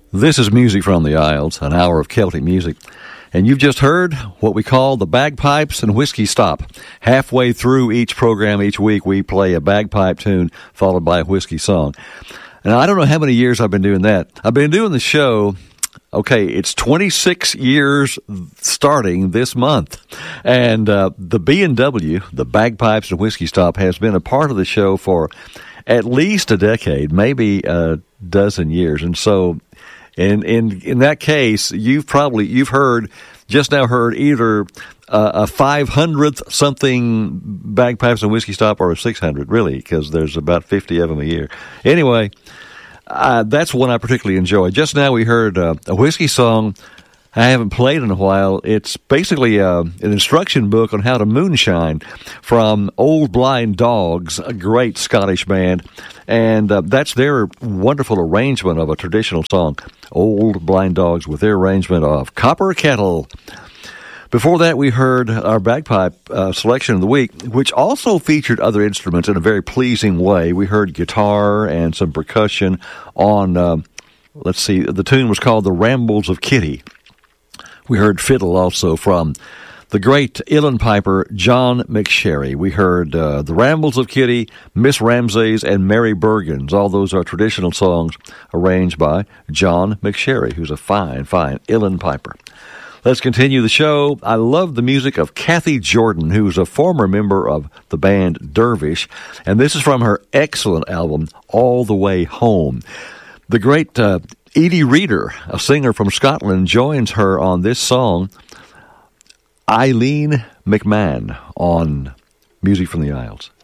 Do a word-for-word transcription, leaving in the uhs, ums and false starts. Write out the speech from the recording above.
This is Music from the Isles, an hour of Celtic music. And you've just heard what we call the Bagpipes and Whiskey Stop. Halfway through each program each week, we play a bagpipe tune followed by a whiskey song. And I don't know how many years I've been doing that. I've been doing the show, okay, it's twenty-six years starting this month. And uh, the B and W, the Bagpipes and Whiskey Stop, has been a part of the show for at least a decade, maybe a dozen years. And so in in in that case, you've probably you've heard just now heard either uh, a five hundredth something Bagpipes and Whiskey Stop or a six hundred, really, because there's about fifty of them a year. Anyway, uh, that's one I particularly enjoy. Just now we heard uh, a whiskey song I haven't played in a while. It's basically uh, an instruction book on how to moonshine from Old Blind Dogs, a great Scottish band. And uh, that's their wonderful arrangement of a traditional song, Old Blind Dogs, with their arrangement of Copper Kettle. Before that, we heard our bagpipe uh, selection of the week, which also featured other instruments in a very pleasing way. We heard guitar and some percussion on, uh, let's see, the tune was called The Rambles of Kitty. We heard fiddle also from the great uilleann piper John McSherry. We heard uh, The Rambles of Kitty, Miss Ramsays, and Mary Bergens. All those are traditional songs arranged by John McSherry, who's a fine, fine uilleann piper. Let's continue the show. I love the music of Kathy Jordan, who's a former member of the band Dervish, and this is from her excellent album, All the Way Home. The great uh, Edie Reader, a singer from Scotland, joins her on this song, Eileen McMahon, on Music from the Isles.